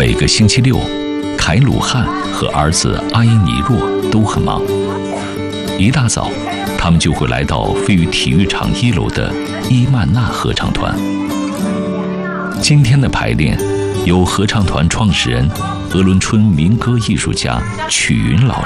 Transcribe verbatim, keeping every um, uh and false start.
每个星期六，凯鲁汉和儿子阿伊尼若都很忙。一大早，他们就会来到飞鱼体育场一楼的伊曼纳合唱团。今天的排练由合唱团创始人、鄂伦春民歌艺术家曲云老师